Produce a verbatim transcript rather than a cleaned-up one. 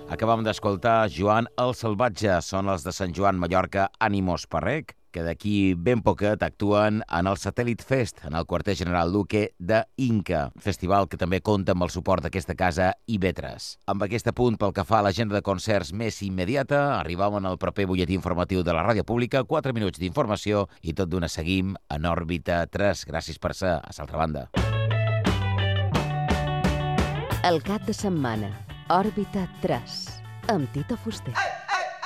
Acabam d'escoltar Joan el Salvatge. Són els de Sant Joan, Mallorca, Ànimos Parrec, que d'aquí ben poquet actuen en el Satèl·lit Fest, en el quarter general Luque de Inca, festival que també compta amb el suport d'aquesta casa i Vetres. Amb aquest apunt pel que fa a l'agenda de concerts més immediata, arribàvem al proper butlletí informatiu de la Ràdio Pública, quatre minuts d'informació i tot d'una seguim en òrbita tres. Gràcies per ser a l'altra banda. El cap de setmana, òrbita tres, amb Tito Fuster.